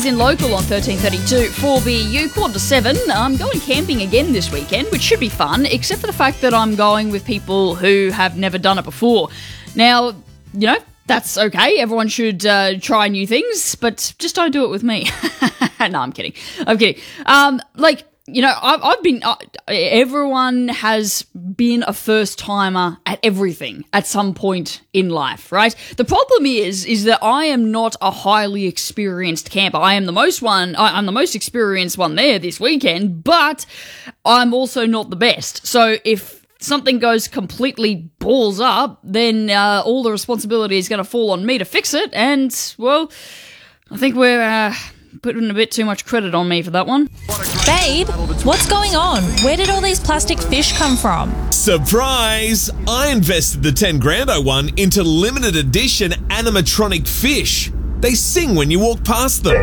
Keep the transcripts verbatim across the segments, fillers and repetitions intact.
in local on thirteen thirty-two four B U, quarter to seven. I'm going camping again this weekend, which should be fun, except for the fact that I'm going with people who have never done it before. Now, you know, that's okay. Everyone should uh, try new things, but just don't do it with me. No, I'm kidding. I'm kidding. Um, like, you know, I've, I've been, uh, everyone has been a first timer at everything at some point in life, right? The problem is, is that I am not a highly experienced camper. I am the most one, I, I'm the most experienced one there this weekend, but I'm also not the best. So if something goes completely balls up, then uh, all the responsibility is going to fall on me to fix it. And, well, I think we're uh, putting a bit too much credit on me for that one. Babe, what's going on? Where did all these plastic fish come from? Surprise! I invested the ten grand I won into limited edition animatronic fish. They sing when you walk past them.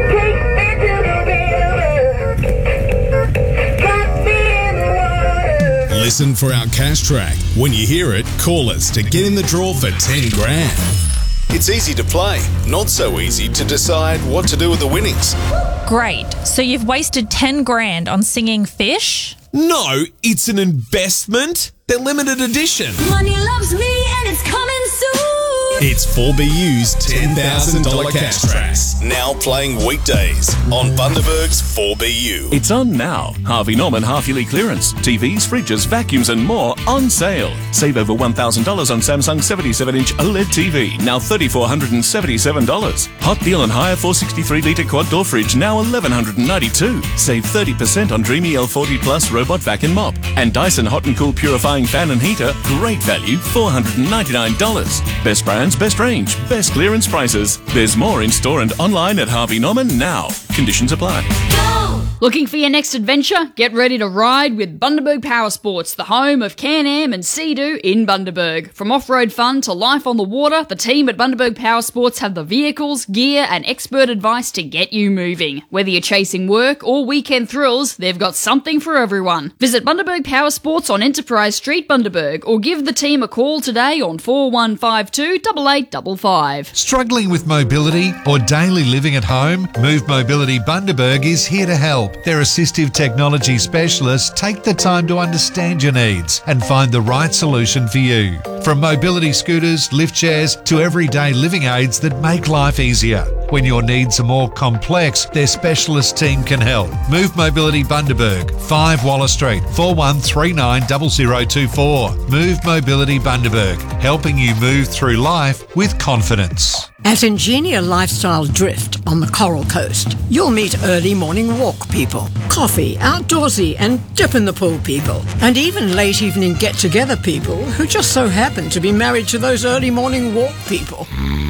Listen for our cash track. When you hear it, call us to get in the draw for ten grand. It's easy to play, not so easy to decide what to do with the winnings. Great. So you've wasted ten grand on singing fish? No, it's an investment. They're limited edition. Money loves me and it's coming soon. It's four B U's ten thousand dollars cash tracks. Now playing weekdays on Bundaberg's four B U. It's on now. Harvey Norman half-yearly clearance. T Vs, fridges, vacuums and more on sale. Save over one thousand dollars on Samsung seventy-seven inch OLED T V, now three thousand four hundred seventy-seven dollars. Hot deal on higher four hundred sixty-three litre quad door fridge, now one thousand one hundred ninety-two dollars. Save thirty percent on Dreamy L forty Plus robot vac and mop. And Dyson Hot and Cool purifying fan and heater, great value, four hundred ninety-nine dollars. Best brands, best range, best clearance prices. There's more in store and online at Harvey Norman now. Conditions apply. Go! Looking for your next adventure? Get ready to ride with Bundaberg Power Sports, the home of Can-Am and Sea-Doo in Bundaberg. From off-road fun to life on the water, the team at Bundaberg Power Sports have the vehicles, gear and expert advice to get you moving. Whether you're chasing work or weekend thrills, they've got something for everyone. Visit Bundaberg Power Sports on Enterprise Street, Bundaberg, or give the team a call today on four one five two, eight eight five five. Struggling with mobility or daily living at home? Move Mobility Bundaberg is here to help. Their assistive technology specialists take the time to understand your needs and find the right solution for you. From mobility scooters, lift chairs to everyday living aids that make life easier. When your needs are more complex, their specialist team can help. Move Mobility Bundaberg, five Waller Street, four one three nine zero zero two four. Move Mobility Bundaberg, helping you move through life with confidence. At Ingenia Lifestyle Drift on the Coral Coast, you'll meet early morning walk people, coffee, outdoorsy and dip in the pool people, and even late evening get-together people who just so happen to be married to those early morning walk people.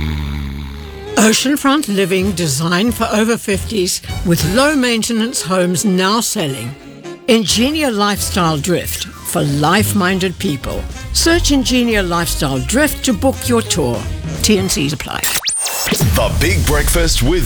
Oceanfront living designed for over fifties with low-maintenance homes now selling. Ingenia Lifestyle Drift for life-minded people. Search Ingenia Lifestyle Drift to book your tour. T and C's apply. The Big Breakfast with